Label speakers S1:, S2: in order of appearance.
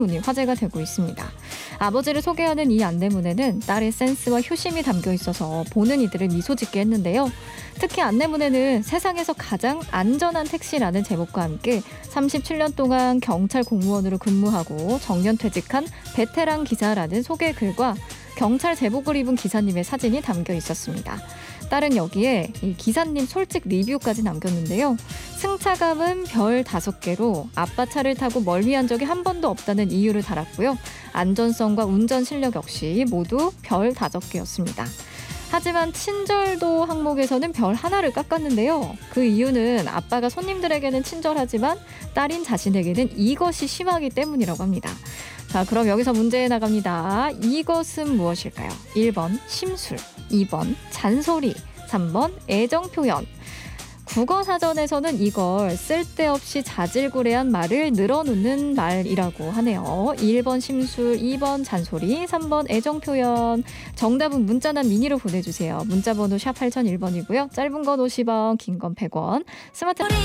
S1: 이 화제가 되고 있습니다. 아버지를 소개하는 이 안내문에는 딸의 센스와 효심이 담겨 있어서 보는 이들을 미소 짓게 했는데요. 특히 안내문에는 세상에서 가장 안전한 택시라는 제목과 함께 37년 동안 경찰 공무원으로 근무하고 정년퇴직한 베테랑 기사라는 소개 글과 경찰 제복을 입은 기사님의 사진이 담겨 있었습니다. 딸은 여기에 이 기사님 솔직 리뷰까지 남겼는데요. 승차감은 별 5개로 아빠 차를 타고 멀리 한 적이 한 번도 없다는 이유를 달았고요. 안전성과 운전 실력 역시 모두 별 5개였습니다. 하지만 친절도 항목에서는 별 하나를 깎았는데요. 그 이유는 아빠가 손님들에게는 친절하지만 딸인 자신에게는 이것이 심하기 때문이라고 합니다. 자, 그럼 여기서 문제 나갑니다. 이것은 무엇일까요? 1번 심술, 2번 잔소리, 3번 애정표현. 국어사전에서는 이걸 쓸데없이 자질구레한 말을 늘어놓는 말이라고 하네요. 1번 심술, 2번 잔소리, 3번 애정표현. 정답은 문자나 미니로 보내주세요. 문자번호 샵 8001번이고요. 짧은 건 50원, 긴 건 100원. 스마트